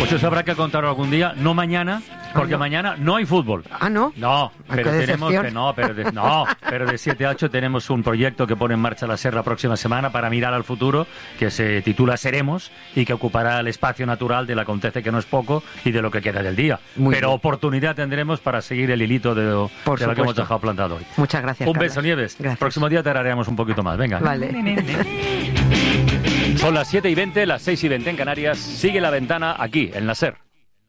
Pues eso habrá que contarlo algún día, no mañana, porque mañana no hay fútbol. Ah, ¿no? No, pero tenemos pero de 7 a 8 tenemos un proyecto que pone en marcha la SER la próxima semana para mirar al futuro, que se titula Seremos y que ocupará el espacio natural del acontece que no es poco y de lo que queda del día. Pero oportunidad tendremos para seguir el hilito de lo que hemos dejado plantado hoy. Muchas gracias, Un Carlos. beso, Nieves. Gracias. Próximo día te haremos un poquito más. Venga. Vale. Son las 7:20, las 6:20 en Canarias. Sigue La Ventana aquí, en la SER.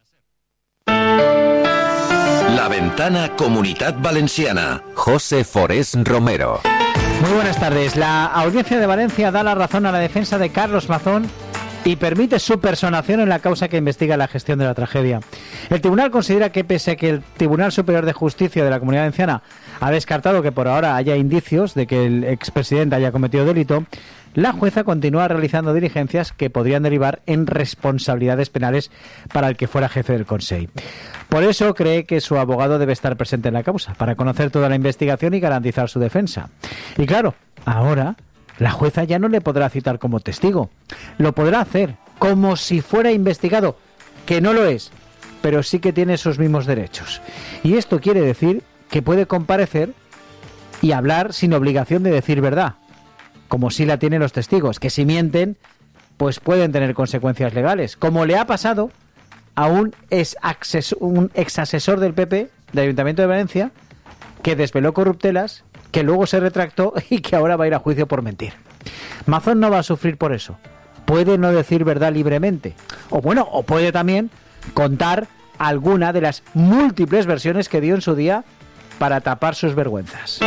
La Ventana Comunitat Valenciana. José Forés Romero. Muy buenas tardes. La Audiencia de Valencia da la razón a la defensa de Carlos Mazón y permite su personación en la causa que investiga la gestión de la tragedia. El tribunal considera que, pese a que el Tribunal Superior de Justicia de la Comunidad Valenciana ha descartado que por ahora haya indicios de que el expresidente haya cometido delito, la jueza continúa realizando diligencias que podrían derivar en responsabilidades penales para el que fuera jefe del Consell. Por eso cree que su abogado debe estar presente en la causa, para conocer toda la investigación y garantizar su defensa. Y claro, ahora la jueza ya no le podrá citar como testigo. Lo podrá hacer como si fuera investigado, que no lo es, pero sí que tiene sus mismos derechos. Y esto quiere decir que puede comparecer y hablar sin obligación de decir verdad, como sí la tienen los testigos, que si mienten, pues pueden tener consecuencias legales, como le ha pasado a un ex asesor del PP, del Ayuntamiento de Valencia, que desveló corruptelas, que luego se retractó y que ahora va a ir a juicio por mentir. Mazón no va a sufrir por eso. Puede no decir verdad libremente. O puede también contar alguna de las múltiples versiones que dio en su día para tapar sus vergüenzas.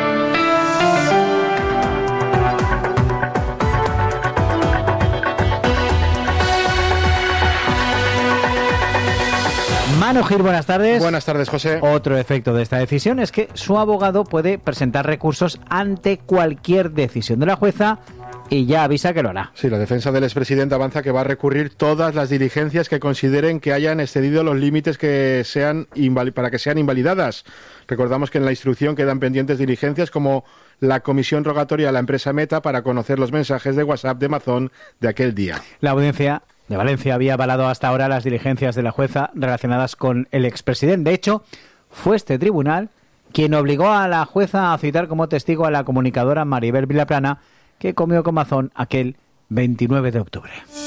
Manu Gil, buenas tardes. Buenas tardes, José. Otro efecto de esta decisión es que su abogado puede presentar recursos ante cualquier decisión de la jueza y ya avisa que lo hará. Sí, la defensa del expresidente avanza que va a recurrir todas las diligencias que consideren que hayan excedido los límites que sean para que sean invalidadas. Recordamos que en la instrucción quedan pendientes diligencias como la comisión rogatoria a la empresa Meta para conocer los mensajes de WhatsApp de Mazón de aquel día. La audiencia de Valencia había avalado hasta ahora las diligencias de la jueza relacionadas con el expresidente. De hecho, fue este tribunal quien obligó a la jueza a citar como testigo a la comunicadora Maribel Vilaplana, que comió con Mazón aquel 29 de octubre.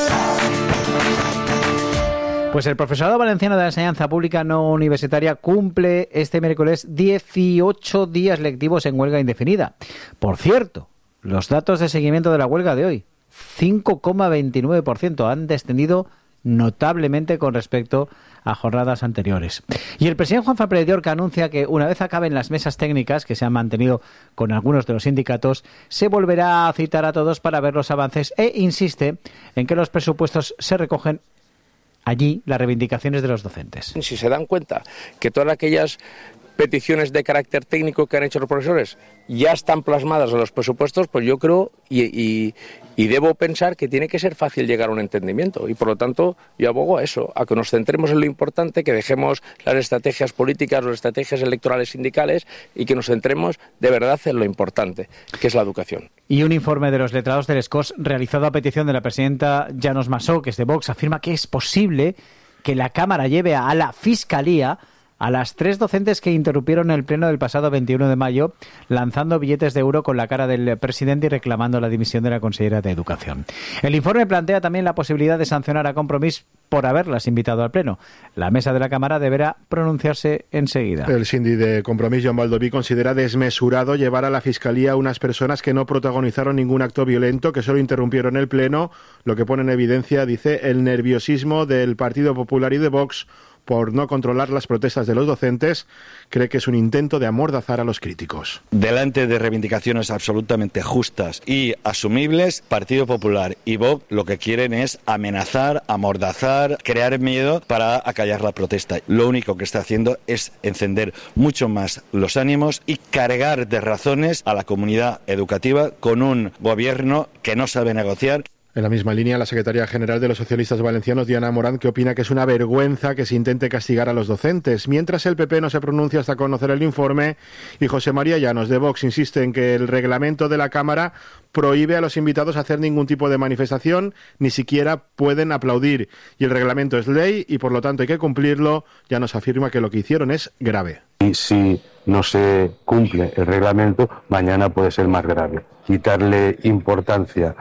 Pues el profesorado valenciano de la enseñanza pública no universitaria cumple este miércoles 18 días lectivos en huelga indefinida. Por cierto, los datos de seguimiento de la huelga de hoy, 5,29%, han descendido notablemente con respecto a jornadas anteriores. Y el presidente Juanfran Pérez de Orca anuncia que una vez acaben las mesas técnicas que se han mantenido con algunos de los sindicatos, se volverá a citar a todos para ver los avances e insiste en que los presupuestos se recogen allí las reivindicaciones de los docentes. Si se dan cuenta que todas aquellas peticiones de carácter técnico que han hecho los profesores ya están plasmadas en los presupuestos, pues yo creo y debo pensar que tiene que ser fácil llegar a un entendimiento y por lo tanto yo abogo a eso, a que nos centremos en lo importante, que dejemos las estrategias políticas, las estrategias electorales sindicales y que nos centremos de verdad en lo importante, que es la educación. Y un informe de los letrados del SCOS realizado a petición de la presidenta Llanos Masó, que es de Vox, afirma que es posible que la Cámara lleve a la Fiscalía a las 3 docentes que interrumpieron el pleno del pasado 21 de mayo, lanzando billetes de euro con la cara del presidente y reclamando la dimisión de la consellera de Educación. El informe plantea también la posibilidad de sancionar a Compromís por haberlas invitado al pleno. La mesa de la Cámara deberá pronunciarse enseguida. El síndic de Compromís, Joan Baldoví, considera desmesurado llevar a la Fiscalía a unas personas que no protagonizaron ningún acto violento, que solo interrumpieron el pleno, lo que pone en evidencia, dice, el nerviosismo del Partido Popular y de Vox por no controlar las protestas de los docentes. Cree que es un intento de amordazar a los críticos. Delante de reivindicaciones absolutamente justas y asumibles, Partido Popular y Vox lo que quieren es amenazar, amordazar, crear miedo para acallar la protesta. Lo único que está haciendo es encender mucho más los ánimos y cargar de razones a la comunidad educativa con un gobierno que no sabe negociar. En la misma línea, la secretaria general de los socialistas valencianos, Diana Morán, que opina que es una vergüenza que se intente castigar a los docentes, mientras el PP no se pronuncia hasta conocer el informe, y José María Llanos, de Vox, insiste en que el reglamento de la Cámara prohíbe a los invitados hacer ningún tipo de manifestación, ni siquiera pueden aplaudir, y el reglamento es ley y por lo tanto hay que cumplirlo. Llanos afirma que lo que hicieron es grave. Y si no se cumple el reglamento, mañana puede ser más grave. Quitarle importancia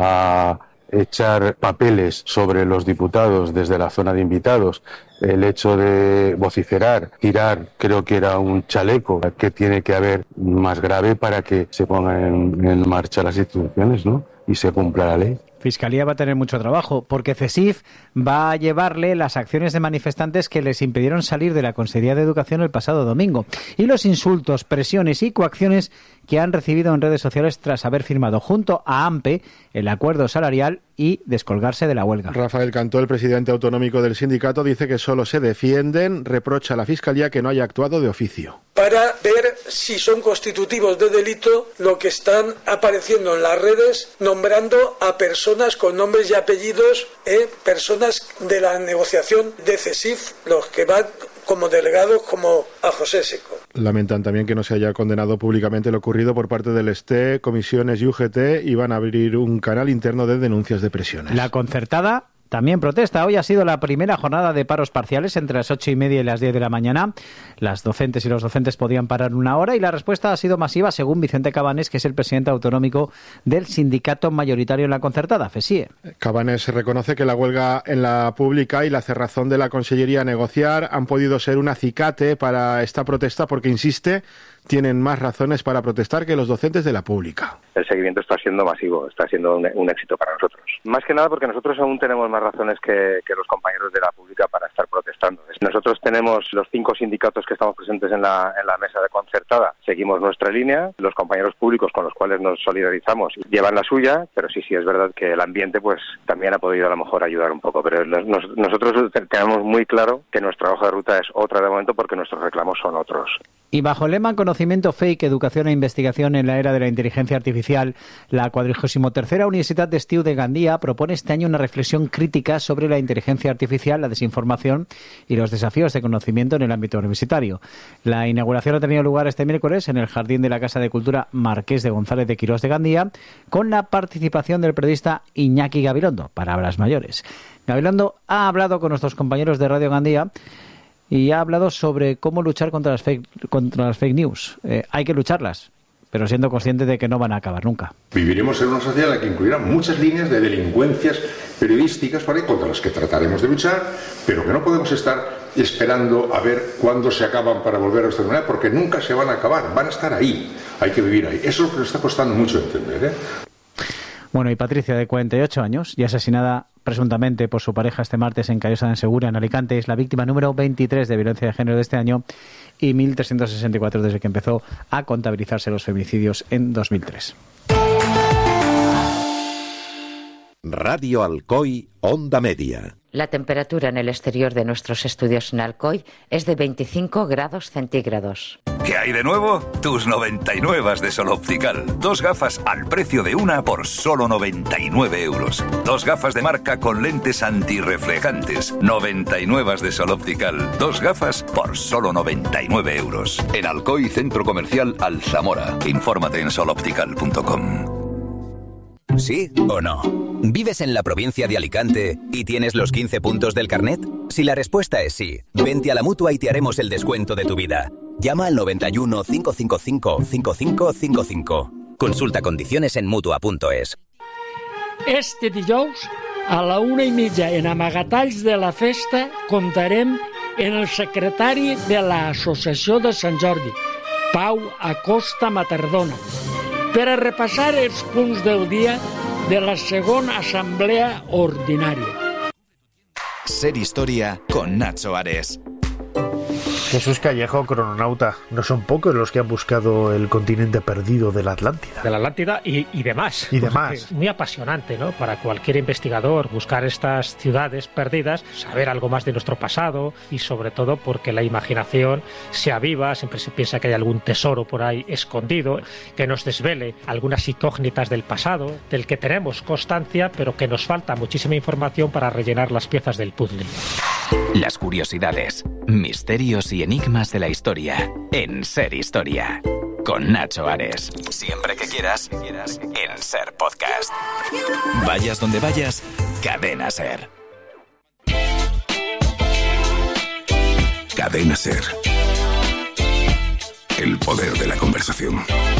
a echar papeles sobre los diputados desde la zona de invitados, el hecho de vociferar, tirar, creo que era un chaleco, que tiene que haber más grave para que se pongan en marcha las instituciones, ¿no? Y se cumpla la ley. Fiscalía va a tener mucho trabajo, porque CESIF va a llevarle las acciones de manifestantes que les impidieron salir de la Consejería de Educación el pasado domingo y los insultos, presiones y coacciones que han recibido en redes sociales tras haber firmado junto a AMPE el acuerdo salarial y descolgarse de la huelga. Rafael Cantó, el presidente autonómico del sindicato, dice que solo se defienden, reprocha a la Fiscalía que no haya actuado de oficio. Para ver si son constitutivos de delito lo que están apareciendo en las redes, nombrando a personas con nombres y apellidos, personas de la negociación de CESIF, los que van como delegados, como a José Seco. Lamentan también que no se haya condenado públicamente lo ocurrido por parte del STE, comisiones y UGT, y van a abrir un canal interno de denuncias de presiones. La concertada también protesta. Hoy ha sido la primera jornada de paros parciales entre las 8:30 y las 10 de la mañana. Las docentes y los docentes podían parar una hora y la respuesta ha sido masiva, según Vicente Cabanes, que es el presidente autonómico del sindicato mayoritario en la concertada, FESIE. Cabanes reconoce que la huelga en la pública y la cerrazón de la Consellería a negociar han podido ser un acicate para esta protesta porque, insiste, tienen más razones para protestar que los docentes de la pública. El seguimiento está siendo masivo, está siendo un éxito para nosotros. Más que nada porque nosotros aún tenemos más razones que los compañeros de la pública para estar protestando. Nosotros tenemos los 5 sindicatos que estamos presentes en la mesa de concertada. Seguimos nuestra línea. Los compañeros públicos con los cuales nos solidarizamos llevan la suya, pero sí es verdad que el ambiente pues también ha podido a lo mejor ayudar un poco. Pero nosotros tenemos muy claro que nuestra hoja de ruta es otra de momento porque nuestros reclamos son otros. Y bajo el lema Conocimiento Fake, Educación e Investigación en la Era de la Inteligencia Artificial, la 43ª Universitat d'Estiu de Gandia propone este año una reflexión crítica sobre la inteligencia artificial, la desinformación y los desafíos de conocimiento en el ámbito universitario. La inauguración ha tenido lugar este miércoles en el Jardín de la Casa de Cultura Marqués de González de Quirós de Gandía, con la participación del periodista Iñaki Gabilondo, Palabras Mayores. Gabilondo ha hablado con nuestros compañeros de Radio Gandía y ha hablado sobre cómo luchar contra las fake news. Hay que lucharlas, pero siendo consciente de que no van a acabar nunca. Viviremos en una sociedad en la que incluirá muchas líneas de delincuencias periodísticas contra las que trataremos de luchar, pero que no podemos estar esperando a ver cuándo se acaban para volver a exterminar, porque nunca se van a acabar, van a estar ahí, hay que vivir ahí. Eso es lo que nos está costando mucho entender, Bueno, y Patricia, de 48 años y asesinada presuntamente por su pareja este martes en Callosa de Segura, en Alicante, es la víctima número 23 de violencia de género de este año y 1.364 desde que empezó a contabilizarse los femicidios en 2003. Radio Alcoy, Onda Media. La temperatura en el exterior de nuestros estudios en Alcoy es de 25 grados centígrados. ¿Qué hay de nuevo? Tus 99 de Sol Optical. 2 gafas al precio de una por solo 99 euros. 2 gafas de marca con lentes antirreflejantes. 99 de Sol Optical. 2 gafas por solo 99 euros. En Alcoy, Centro Comercial Alzamora. Infórmate en soloptical.com. ¿Sí o no? ¿Vives en la provincia de Alicante y tienes los 15 puntos del carnet? Si la respuesta es sí, vente a la Mutua y te haremos el descuento de tu vida. Llama al 91 555 5555. Consulta condiciones en Mutua.es. Este dijous, a la 1:30 en Amagatalls de la Festa, contarem en el secretari de l'Associació de Sant Jordi, Pau Acosta Matardona, per a repassar els punts del dia de la segona assemblea ordinària. Ser Historia con Nacho Ares. Jesús Callejo, crononauta, no son pocos los que han buscado el continente perdido de la Atlántida. De la Atlántida y demás. Y demás. Muy apasionante, ¿no? Para cualquier investigador buscar estas ciudades perdidas, saber algo más de nuestro pasado y sobre todo porque la imaginación se aviva, siempre se piensa que hay algún tesoro por ahí escondido, que nos desvele algunas incógnitas del pasado, del que tenemos constancia, pero que nos falta muchísima información para rellenar las piezas del puzzle. Las curiosidades, misterios y enigmas de la historia en Ser Historia. Con Nacho Ares. Siempre que quieras, en Ser Podcast. Vayas donde vayas, Cadena Ser. Cadena Ser. El poder de la conversación.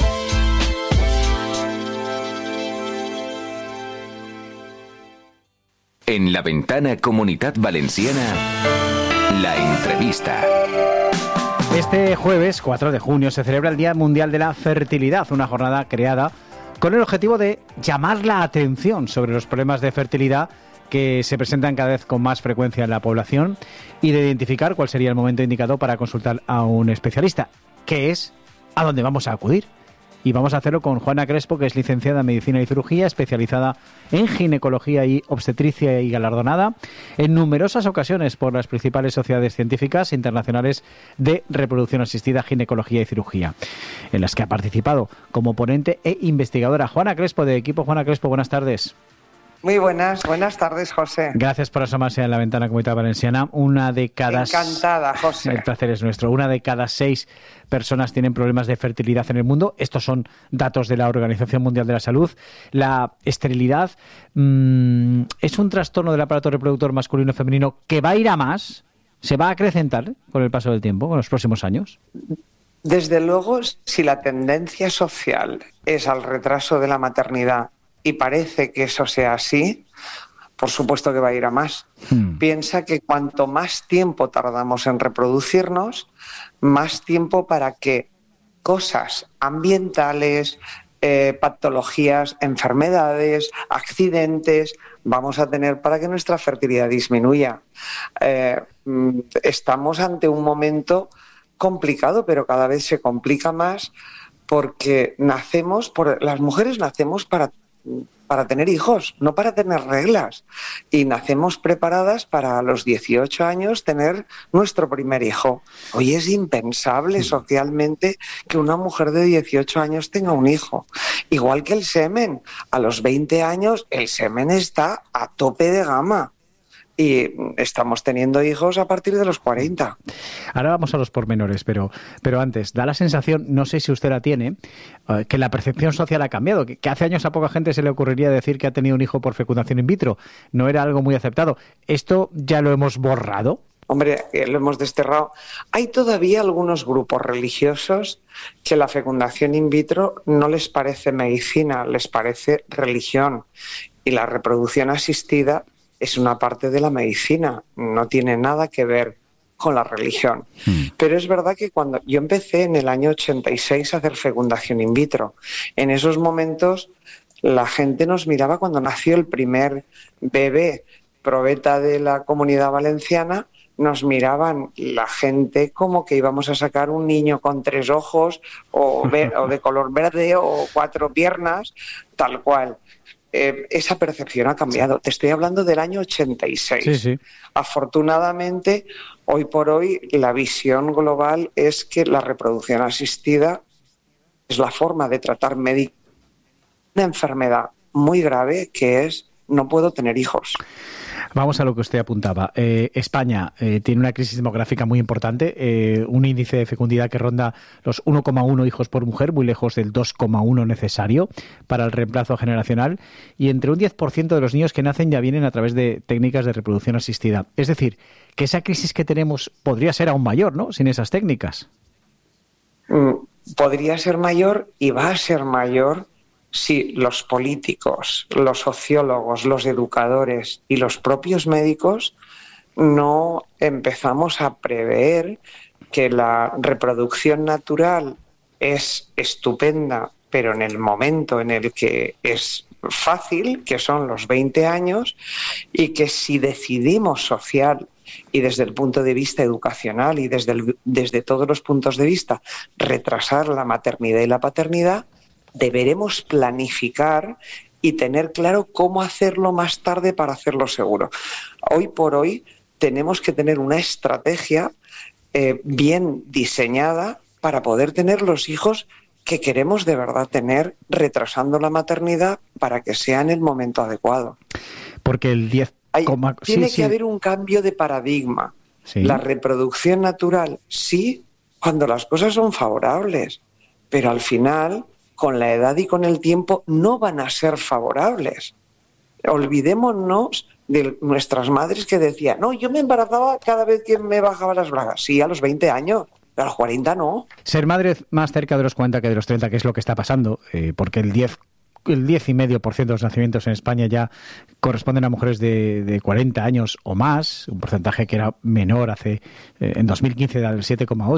En la ventana Comunitat Valenciana, la entrevista. Este jueves 4 de junio se celebra el Día Mundial de la Fertilidad, una jornada creada con el objetivo de llamar la atención sobre los problemas de fertilidad que se presentan cada vez con más frecuencia en la población y de identificar cuál sería el momento indicado para consultar a un especialista, que es a dónde vamos a acudir. Y vamos a hacerlo con Juana Crespo, que es licenciada en Medicina y Cirugía, especializada en ginecología y obstetricia y galardonada en numerosas ocasiones por las principales sociedades científicas internacionales de reproducción asistida, ginecología y cirugía, en las que ha participado como ponente e investigadora. Juana Crespo, de Equipo Juana Crespo, buenas tardes. Muy buenas tardes, José. Gracias por asomarse en la ventana Comunitat Valenciana. Encantada, José. El placer es nuestro. 1 de cada 6 personas tienen problemas de fertilidad en el mundo. Estos son datos de la Organización Mundial de la Salud. La esterilidad es un trastorno del aparato reproductor masculino y femenino que va a ir a más, se va a acrecentar con el paso del tiempo, con los próximos años. Desde luego, si la tendencia social es al retraso de la maternidad, y parece que eso sea así, por supuesto que va a ir a más. Piensa que cuanto más tiempo tardamos en reproducirnos, más tiempo para que cosas ambientales, patologías, enfermedades, accidentes, vamos a tener para que nuestra fertilidad disminuya. Estamos ante un momento complicado, pero cada vez se complica más porque las mujeres nacemos para tener hijos, no para tener reglas. Y nacemos preparadas para a los 18 años tener nuestro primer hijo. Hoy es impensable socialmente que una mujer de 18 años tenga un hijo. Igual que el semen. A los 20 años el semen está a tope de gama. Y estamos teniendo hijos a partir de los 40. Ahora vamos a los pormenores, pero antes, da la sensación, no sé si usted la tiene, que la percepción social ha cambiado, que hace años a poca gente se le ocurriría decir que ha tenido un hijo por fecundación in vitro. No era algo muy aceptado. ¿Esto ya lo hemos borrado? Hombre, lo hemos desterrado. Hay todavía algunos grupos religiosos que la fecundación in vitro no les parece medicina, les parece religión. Y la reproducción asistida es una parte de la medicina, no tiene nada que ver con la religión. Pero es verdad que cuando yo empecé en el año 86 a hacer fecundación in vitro, en esos momentos la gente nos miraba cuando nació el primer bebé probeta de la Comunidad Valenciana, nos miraban la gente como que íbamos a sacar un niño con 3 ojos o de color verde o 4 piernas, tal cual. Esa percepción ha cambiado. Te estoy hablando del año 86. Sí. Afortunadamente, hoy por hoy, la visión global es que la reproducción asistida es la forma de tratar médica una enfermedad muy grave que es no puedo tener hijos. Vamos a lo que usted apuntaba. España tiene una crisis demográfica muy importante, un índice de fecundidad que ronda los 1,1 hijos por mujer, muy lejos del 2,1 necesario para el reemplazo generacional, y entre un 10% de los niños que nacen ya vienen a través de técnicas de reproducción asistida. Es decir, que esa crisis que tenemos podría ser aún mayor, ¿no?, sin esas técnicas. Podría ser mayor y va a ser mayor si los políticos, los sociólogos, los educadores y los propios médicos no empezamos a prever que la reproducción natural es estupenda, pero en el momento en el que es fácil, que son los 20 años, y que si decidimos social y desde el punto de vista educacional y desde todos los puntos de vista retrasar la maternidad y la paternidad, deberemos planificar y tener claro cómo hacerlo más tarde para hacerlo seguro. Hoy por hoy tenemos que tener una estrategia bien diseñada para poder tener los hijos que queremos de verdad tener, retrasando la maternidad para que sea en el momento adecuado. Porque el 10... Tiene que haber un cambio de paradigma. Sí. La reproducción natural, sí, cuando las cosas son favorables, pero al final, con la edad y con el tiempo, no van a ser favorables. Olvidémonos de nuestras madres que decían, no, yo me embarazaba cada vez que me bajaba las bragas. Sí, a los 20 años. A los 40 no. Ser madre más cerca de los 40 que de los 30, que es lo que está pasando, porque el 10,5% de los nacimientos en España ya corresponden a mujeres de 40 años o más, un porcentaje que era menor en 2015 era del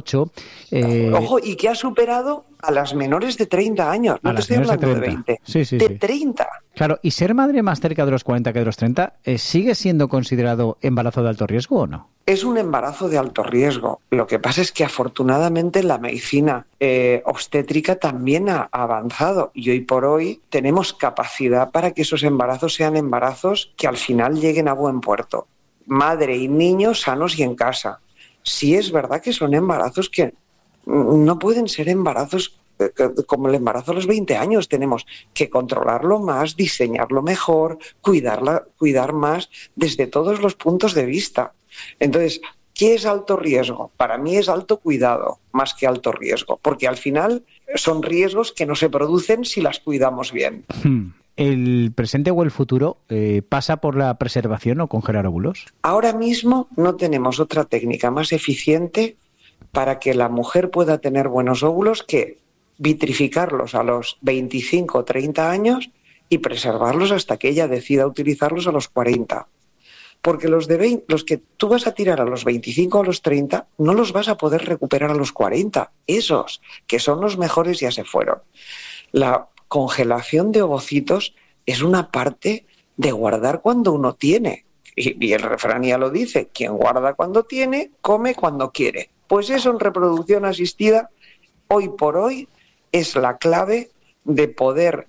7,8%. Ojo, y que ha superado a las menores de 30 años, no te estoy hablando de 20, de 30. Claro, ¿y ser madre más cerca de los 40 que de los 30 sigue siendo considerado embarazo de alto riesgo o no? Es un embarazo de alto riesgo. Lo que pasa es que afortunadamente la medicina obstétrica también ha avanzado y hoy por hoy tenemos capacidad para que esos embarazos sean embarazos que al final lleguen a buen puerto. Madre y niño sanos y en casa. Sí es verdad que son embarazos que no pueden ser embarazos como el embarazo a los 20 años. Tenemos que controlarlo más, diseñarlo mejor, cuidar más desde todos los puntos de vista. Entonces, ¿qué es alto riesgo? Para mí es alto cuidado, más que alto riesgo, porque al final son riesgos que no se producen si las cuidamos bien. ¿El presente o el futuro pasa por la preservación o congelar óvulos? Ahora mismo no tenemos otra técnica más eficiente para que la mujer pueda tener buenos óvulos que vitrificarlos a los 25 o 30 años y preservarlos hasta que ella decida utilizarlos a los 40. Porque los que tú vas a tirar a los 25 o a los 30 no los vas a poder recuperar a los 40. Esos, que son los mejores, ya se fueron. La congelación de ovocitos es una parte de guardar cuando uno tiene. Y el refrán ya lo dice, quien guarda cuando tiene, come cuando quiere. Pues eso en reproducción asistida, hoy por hoy, es la clave de poder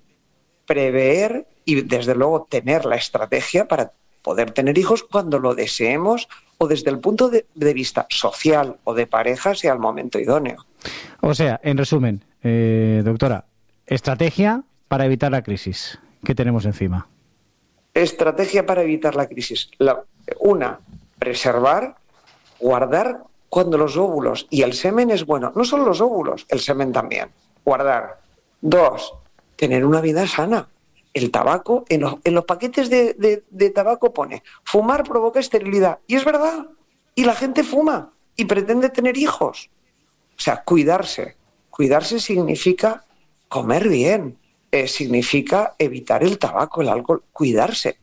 prever y desde luego tener la estrategia para poder tener hijos cuando lo deseemos o desde el punto de vista social o de pareja sea el momento idóneo. O sea, en resumen, doctora, estrategia para evitar la crisis. ¿Qué tenemos encima? Estrategia para evitar la crisis. Una, preservar, guardar cuando los óvulos y el semen es bueno. No solo los óvulos, el semen también. Guardar. 2, tener una vida sana. El tabaco, en los paquetes de tabaco pone, fumar provoca esterilidad. Y es verdad. Y la gente fuma y pretende tener hijos. O sea, cuidarse. Cuidarse significa comer bien. Significa evitar el tabaco, el alcohol. Cuidarse.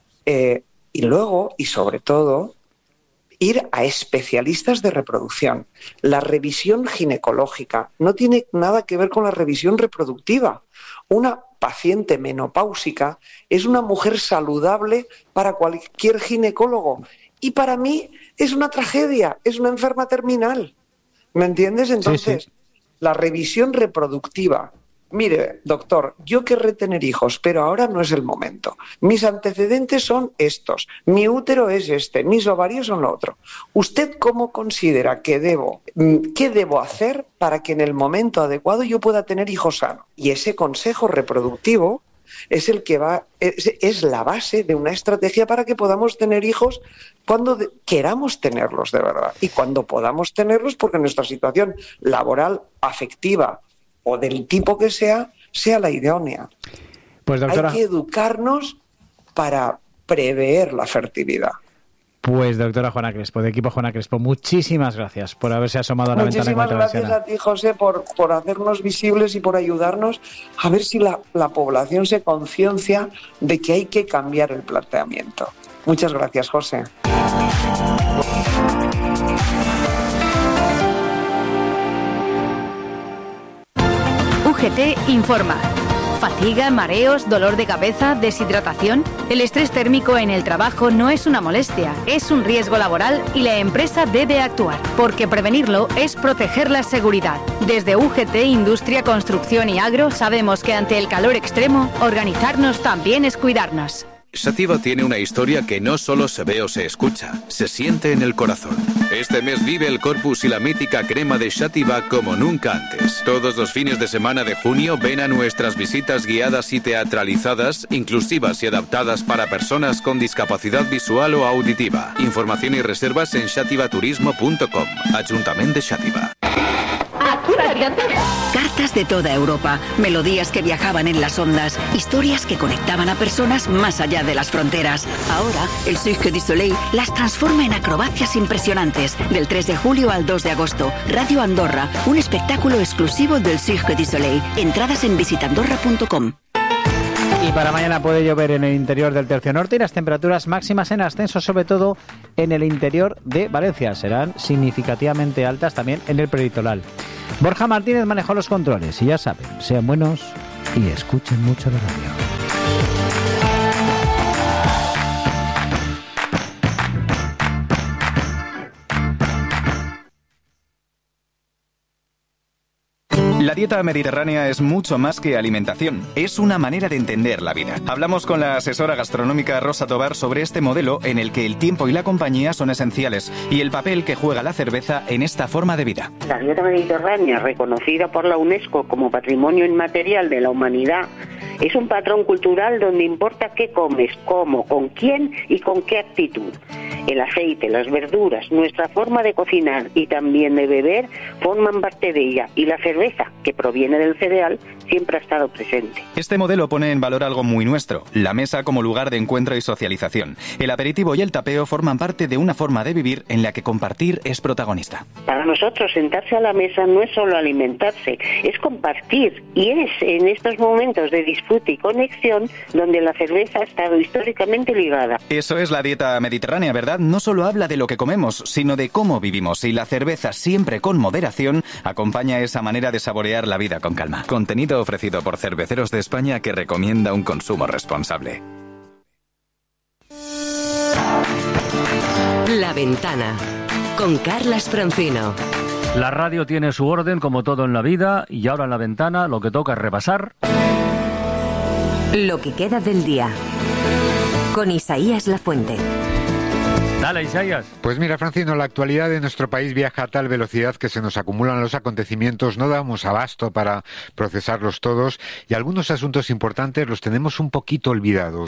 Y luego, y sobre todo, ir a especialistas de reproducción. La revisión ginecológica no tiene nada que ver con la revisión reproductiva. Una paciente menopáusica es una mujer saludable para cualquier ginecólogo. Y para mí es una tragedia, es una enferma terminal. ¿Me entiendes? Entonces, la revisión reproductiva. Mire, doctor, yo querré tener hijos, pero ahora no es el momento. Mis antecedentes son estos, mi útero es este, mis ovarios son lo otro. ¿Usted cómo considera qué debo hacer para que en el momento adecuado yo pueda tener hijos sanos? Y ese consejo reproductivo es el que es la base de una estrategia para que podamos tener hijos cuando queramos tenerlos de verdad y cuando podamos tenerlos porque nuestra situación laboral, afectiva o del tipo que sea la idónea. Pues, doctora, hay que educarnos para prever la fertilidad. Pues, doctora Juana Crespo, de equipo Juana Crespo, muchísimas gracias por haberse asomado a la ventana. Muchísimas gracias a ti, José, por hacernos visibles y por ayudarnos a ver si la población se conciencia de que hay que cambiar el planteamiento. Muchas gracias, José. UGT informa. fatiga, mareos, dolor de cabeza, deshidratación. El estrés térmico en el trabajo no es una molestia, es un riesgo laboral y la empresa debe actuar, porque prevenirlo es proteger la seguridad. Desde UGT, Industria, Construcción y Agro sabemos que ante el calor extremo, organizarnos también es cuidarnos. Sativa tiene una historia que no solo se ve o se escucha, se siente en el corazón. Este mes vive el Corpus y la mítica crema de Sativa como nunca antes. Todos los fines de semana de junio ven a nuestras visitas guiadas y teatralizadas, inclusivas y adaptadas para personas con discapacidad visual o auditiva. Información y reservas en sativaturismo.com. Ayuntamiento de Sativa. Cartas de toda Europa, melodías que viajaban en las ondas, historias que conectaban a personas más allá de las fronteras. Ahora, el Cirque du Soleil las transforma en acrobacias impresionantes. Del 3 de julio al 2 de agosto, Radio Andorra, un espectáculo exclusivo del Cirque du Soleil. Entradas en visitandorra.com. Y para mañana puede llover en el interior del tercio norte y las temperaturas máximas en ascenso, sobre todo en el interior de Valencia. Serán significativamente altas también en el prelitoral. Borja Martínez manejó los controles y ya saben, sean buenos y escuchen mucho la radio. La dieta mediterránea es mucho más que alimentación, es una manera de entender la vida. Hablamos con la asesora gastronómica Rosa Tobar sobre este modelo en el que el tiempo y la compañía son esenciales y el papel que juega la cerveza en esta forma de vida. La dieta mediterránea, reconocida por la UNESCO como Patrimonio Inmaterial de la Humanidad, es un patrón cultural donde importa qué comes, cómo, con quién y con qué actitud. El aceite, las verduras, nuestra forma de cocinar y también de beber forman parte de ella, y la cerveza, que proviene del cereal, siempre ha estado presente. Este modelo pone en valor algo muy nuestro, la mesa como lugar de encuentro y socialización. El aperitivo y el tapeo forman parte de una forma de vivir en la que compartir es protagonista. Para nosotros sentarse a la mesa no es solo alimentarse, es compartir, y es en estos momentos de disfrute y conexión donde la cerveza ha estado históricamente ligada. Eso es la dieta mediterránea, ¿verdad? No solo habla de lo que comemos, sino de cómo vivimos, y la cerveza, siempre con moderación, acompaña esa manera de saborear la vida con calma. Contenido ofrecido por Cerveceros de España, que recomienda un consumo responsable. La Ventana, con Carlas Francino. La radio tiene su orden, como todo en la vida, y ahora en La Ventana lo que toca es repasar lo que queda del día, con Isaías Lafuente. Dale, Isaías. Pues mira, Francino, la actualidad de nuestro país viaja a tal velocidad que se nos acumulan los acontecimientos, no damos abasto para procesarlos todos y algunos asuntos importantes los tenemos un poquito olvidados.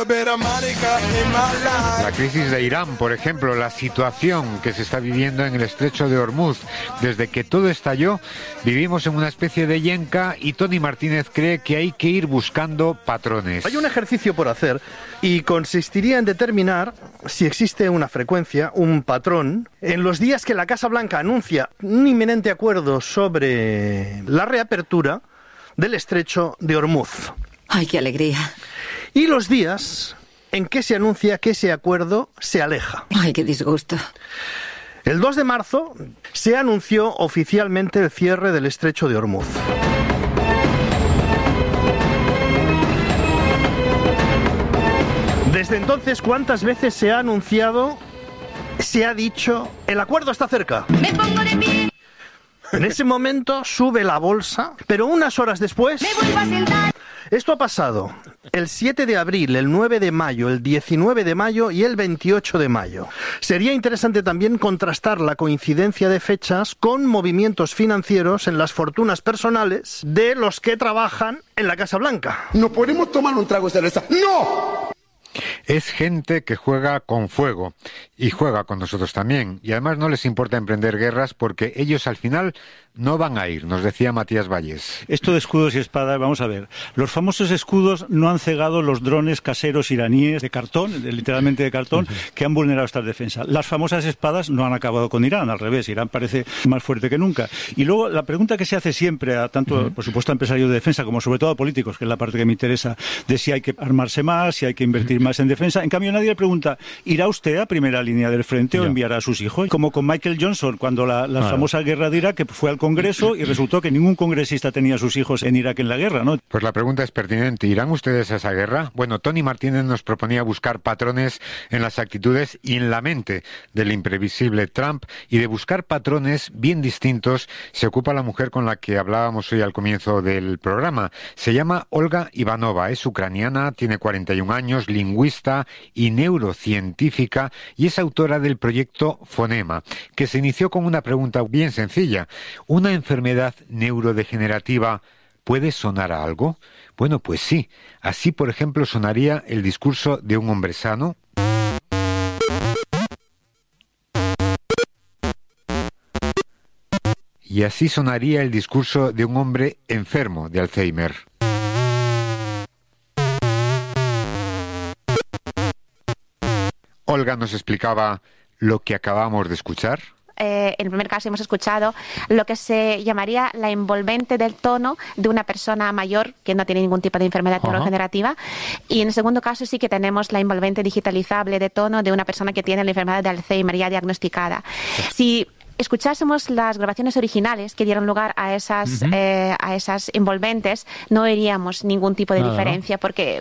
La crisis de Irán, por ejemplo, la situación que se está viviendo en el estrecho de Hormuz. Desde que todo estalló, vivimos en una especie de yenca y Tony Martínez cree que hay que ir buscando patrones. Hay un ejercicio por hacer y consistiría en determinar si existe una frecuencia, un patrón, en los días que la Casa Blanca anuncia un inminente acuerdo sobre la reapertura del estrecho de Hormuz. ¡Ay, qué alegría! Y los días en que se anuncia que ese acuerdo se aleja. ¡Ay, qué disgusto! El 2 de marzo se anunció oficialmente el cierre del estrecho de Hormuz. Desde entonces, ¿cuántas veces se ha anunciado, se ha dicho, el acuerdo está cerca? ¡Me pongo de pie! En ese momento sube la bolsa, pero unas horas después... ¡Me vuelvo a sentar! Esto ha pasado el 7 de abril, el 9 de mayo, el 19 de mayo y el 28 de mayo. Sería interesante también contrastar la coincidencia de fechas con movimientos financieros en las fortunas personales de los que trabajan en la Casa Blanca. ¿No podemos tomar un trago de cerveza? ¡No! Es gente que juega con fuego y juega con nosotros también. Y además no les importa emprender guerras porque ellos al final no van a ir, nos decía Matías Valles. Esto de escudos y espadas, vamos a ver. Los famosos escudos no han cegado los drones caseros iraníes de cartón, literalmente de cartón, que han vulnerado estas defensas. Las famosas espadas no han acabado con Irán, al revés. Irán parece más fuerte que nunca. Y luego la pregunta que se hace siempre a tanto, por supuesto, a empresarios de defensa como sobre todo a políticos, que es la parte que me interesa, de si hay que armarse más, si hay que invertir más en defensa. En cambio, nadie le pregunta, ¿irá usted a primera línea del frente o enviará a sus hijos? Como con Michael Johnson, cuando la famosa guerra de Irak, que fue al Congreso y resultó que ningún congresista tenía a sus hijos en Irak en la guerra, ¿no? Pues la pregunta es pertinente. ¿Irán ustedes a esa guerra? Bueno, Tony Martínez nos proponía buscar patrones en las actitudes y en la mente del imprevisible Trump, y de buscar patrones bien distintos se ocupa la mujer con la que hablábamos hoy al comienzo del programa. Se llama Olga Ivanova, es ucraniana, tiene 41 años, lingüista y neurocientífica, y es autora del proyecto Fonema, que se inició con una pregunta bien sencilla. ¿Una enfermedad neurodegenerativa puede sonar a algo? Bueno, pues sí. Así, por ejemplo, sonaría el discurso de un hombre sano. Y así sonaría el discurso de un hombre enfermo de Alzheimer. Olga nos explicaba lo que acabamos de escuchar. En el primer caso hemos escuchado lo que se llamaría la envolvente del tono de una persona mayor que no tiene ningún tipo de enfermedad neurodegenerativa, y en el segundo caso sí que tenemos la envolvente digitalizable de tono de una persona que tiene la enfermedad de Alzheimer ya diagnosticada. Si escuchásemos las grabaciones originales que dieron lugar a esas envolventes, no veríamos ningún tipo de diferencia, porque